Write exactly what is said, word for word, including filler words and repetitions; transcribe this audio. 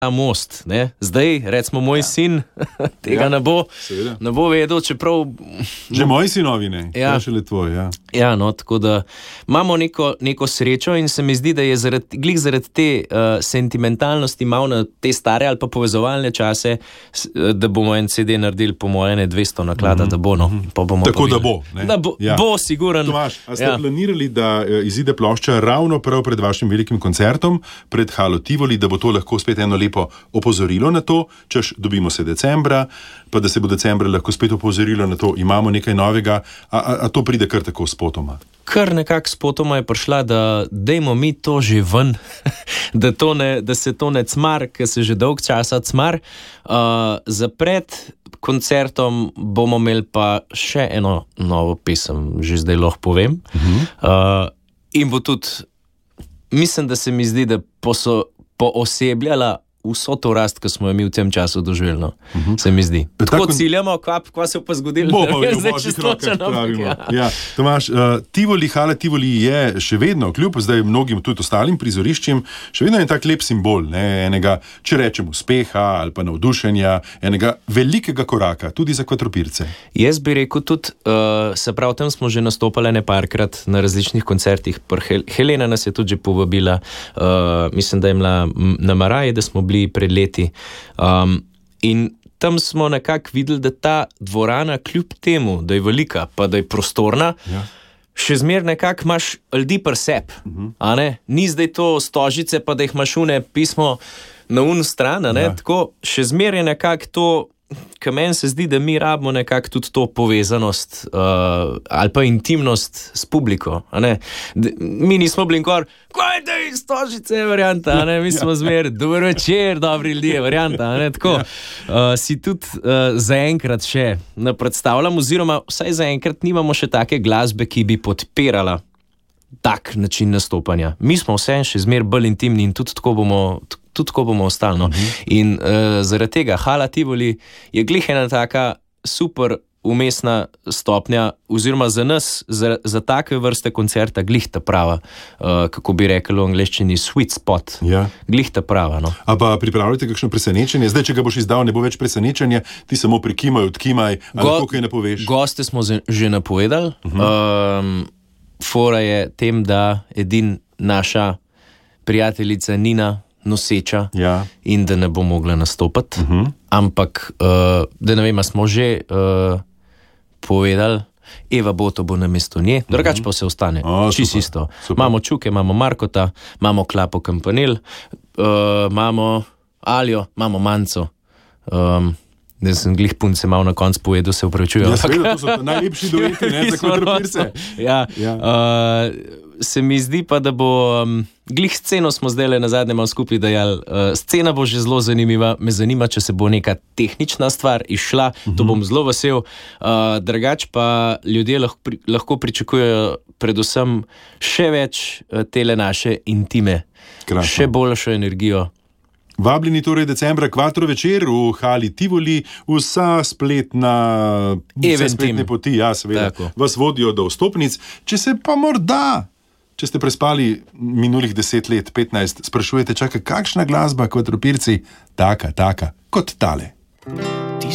ta most. Ne? Zdaj, recimo, moj ja. sin tega ja. ne, bo, ne bo vedel, čeprav... Že moji sinovi ne, ja. to je šele tvoj. Ja, ja no, tako da imamo neko, neko srečo in se mi zdi, da je zaradi, glih zaradi te uh, sentimentalnosti malo na te stare ali pa povezovalne čase, da bomo en C D naredili po moje ne dvesto naklada, mm-hmm. da bo, no. Pa bomo tako pa da bo. Ne? Da bo, ja. bo siguren. Tomaž, a ste ja. planirali, da izide plošča ravno prav pred vašim velikim koncertom, pred Halo Tivoli, da bo to lahko spet eno lepo opozorilo na to, češ dobimo se decembra, pa da se bo decembra lahko spet opozorilo na to, imamo nekaj novega, a, a, a to pride kar tako spotoma? Kar nekako spotoma je prišla, da dejmo mi to že ven, da, to ne, da se to ne cmar, ker se že dolg časa cmar. Uh, za pred koncertom bomo imeli pa še eno novo pesem, že zdaj lahko povem. Uh-huh. Uh, in bo tudi, mislim, da se mi zdi, da poso, poosebljala vso to rast, ki smo jo mi v tem času doživeli. No. Uh-huh. Se mi zdi. Tako, tako ciljamo, kva, kva se pa zgodilo. Bo pa v božjih rokah, pravimo. Ja. Ja. Tomaž, uh, Tivoli, Hala Tivoli je še vedno, kljub zdaj mnogim tudi ostalim prizoriščem, še vedno je tak lep simbol, ne, enega, če rečem, uspeha ali pa navdušenja, enega velikega koraka, tudi za kvadropirce. Jaz bi rekel tudi, uh, se prav, tam smo že nastopali neparkrat na različnih koncertih. Hel- Helena nas je tudi že povabila, uh, mislim, da je imela na Maraji, da smo bili pred leti. Um, in tam smo nekako videli, da ta dvorana, kljub temu, da je velika, pa da je prostorna, ja. še zmer nekako imaš ljudi pri sebi. Uh-huh. A ne? Ni zdaj to stožice, pa da jih imaš une pismo na un stran, ne? Ja. Tako še zmer je nekako to, ker meni se zdi, da mi rabimo nekako tudi to povezanost uh, ali pa intimnost s publiko. A ne? D- mi nismo bili kar, kaj da je stožice, varianta, a ne? Mi smo zmer, dober večer, dobri ljudje, varianta. A ne? Tako, uh, si tudi uh, zaenkrat še ne predstavljam, oziroma vsaj zaenkrat nimamo še take glasbe, ki bi podpirala tak način nastopanja. Mi smo vse še zmer bolj intimni in tudi tako bomo tudi tako bomo ostali. No? Uh-huh. In uh, zaradi tega Hala Tivoli je glih ena taka super umestna stopnja, oziroma za nas, za, za take vrste koncerta glih ta prava, uh, kako bi rekli v angleščini, sweet spot. Ja. Glih ta prava. No? A pa pripravljate kakšno presenečenje? Zdaj, če ga boš izdal, ne bo več presenečenje, ti samo prikimaj, odkimaj, ali Go, kaj ne poveš? Goste smo z, že napovedali. Uh-huh. Um, fora je tem, da edin naša prijateljica Nina noseča ja. in da ne bo mogla nastopati. Uh-huh. Ampak, uh, da ne vem, smo že uh, povedali, Eva Boto bo na mesto nje, uh-huh. drugače pa vse ostane. Oh, Čist isto. Imamo Čuke, imamo Markota, imamo Klapo Kampanel, uh, imamo Aljo, imamo Manco. Um, da sem glih punce malo na koncu povedal, se upravičujem. Ja, seveda, to so najlepši dojeti, ne, za kvadropirce. Ja, ja. Uh, se mi zdi pa, da bo um, glih sceno smo zdaj le na zadnje malo skupaj dajali. Uh, scena bo že zelo zanimiva, me zanima, če se bo neka tehnična stvar išla, uh-huh. to bom zelo vesel. Uh, drugač pa ljudje lahko, pri, lahko pričakujejo predvsem še več uh, tele naše intime, Krasno. Še boljšo energijo. Vabljeni torej decembra Quattro večer v Hali Tivoli, vsa spletna, vse spletne poti, ja, seveda, Tako. vas vodijo do vstopnic. Če se pa morda, če ste prespali minulih deset let, petnajst, sprašujete, čaka, kakšna glasba, kvadropirci, taka, taka, kot tale.